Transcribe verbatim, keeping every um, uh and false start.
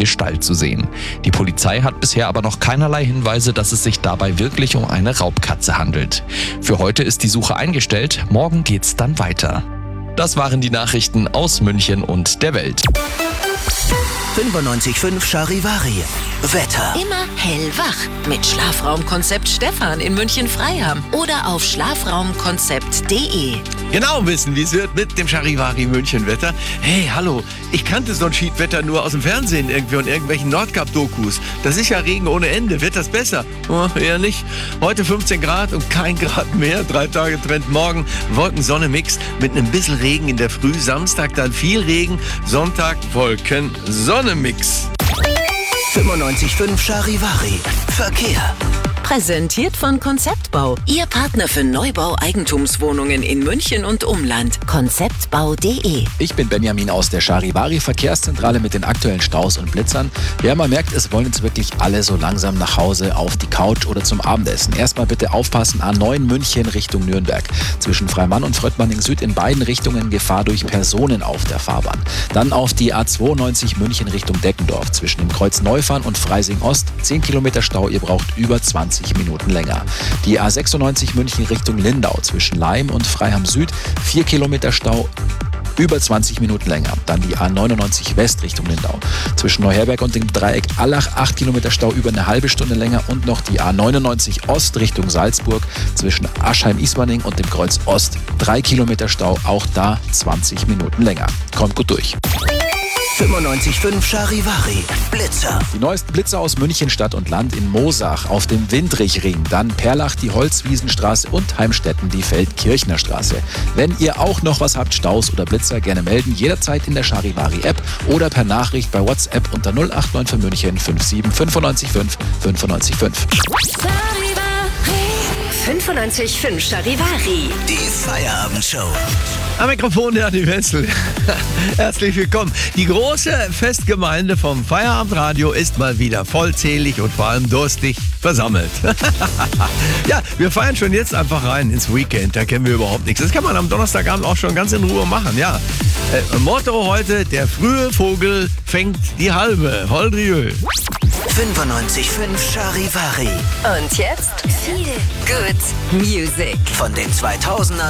Gestalt zu sehen. Die Polizei hat bisher aber noch keinerlei Hinweise, dass es sich dabei wirklich um eine Raubkatze handelt. Für heute ist die Suche eingestellt, morgen geht's dann weiter. Das waren die Nachrichten aus München und der Welt. fünfundneunzig Komma fünf Charivari. Wetter. Immer hellwach mit Schlafraumkonzept Stefan in München-Freiham oder auf schlafraumkonzept punkt de. Genau wissen, wie es wird mit dem Charivari München-Wetter. Hey, hallo, ich kannte so ein Schiedwetter nur aus dem Fernsehen irgendwie und irgendwelchen Nordkap-Dokus. Das ist ja Regen ohne Ende. Wird das besser? Oh, eher nicht. Heute fünfzehn Grad und kein Grad mehr. Drei Tage Trend morgen. Wolken-Sonne-Mix mit einem bisschen Regen in der Früh. Samstag dann viel Regen. Sonntag Wolken-Sonne-Mix. fünfundneunzig Komma fünf Charivari. Verkehr. Präsentiert von Konzeptbau, Ihr Partner für Neubau-Eigentumswohnungen in München und Umland. konzeptbau punkt de. Ich bin Benjamin aus der Charivari Verkehrszentrale mit den aktuellen Staus und Blitzern. Ja, man merkt, es wollen jetzt wirklich alle so langsam nach Hause, auf die Couch oder zum Abendessen. Erstmal bitte aufpassen, A neun München Richtung Nürnberg. Zwischen Freimann und Fröttmanning Süd in beiden Richtungen Gefahr durch Personen auf der Fahrbahn. Dann auf die A zweiundneunzig München Richtung Deckendorf. Zwischen dem Kreuz Neufahren und Freising Ost zehn Kilometer Stau, ihr braucht über zwanzig Minuten länger. Die A sechsundneunzig München Richtung Lindau zwischen Laim und Freiham Süd vier Kilometer Stau, über zwanzig Minuten länger. Dann die A neunundneunzig West Richtung Lindau. Zwischen Neuherberg und dem Dreieck Allach acht Kilometer Stau, über eine halbe Stunde länger. Und noch die A neunundneunzig Ost Richtung Salzburg zwischen Aschheim-Ismaning und dem Kreuz Ost drei Kilometer Stau, auch da zwanzig Minuten länger. Kommt gut durch. fünfundneunzig Komma fünf Charivari. Blitzer. Die neuesten Blitzer aus München Stadt und Land in Moosach auf dem Windrichring, dann Perlach die Holzwiesenstraße und Heimstetten die Feldkirchner Straße. Wenn ihr auch noch was habt, Staus oder Blitzer, gerne melden, jederzeit in der Charivari App oder per Nachricht bei WhatsApp unter null acht neun für München fünf sieben fünf neun fünf fünf neun fünf. fünfundneunzig Komma fünf Charivari. Die Feierabendshow. Am Mikrofon der Adi Wenzel. Herzlich willkommen. Die große Festgemeinde vom Feierabendradio ist mal wieder vollzählig und vor allem durstig versammelt. Ja, wir feiern schon jetzt einfach rein ins Weekend. Da kennen wir überhaupt nichts. Das kann man am Donnerstagabend auch schon ganz in Ruhe machen. Ja, äh, Motto heute: Der frühe Vogel fängt die halbe. Holdriö. fünfundneunzig Komma fünf Charivari. Und jetzt viel Good Music. Von den zweitausendern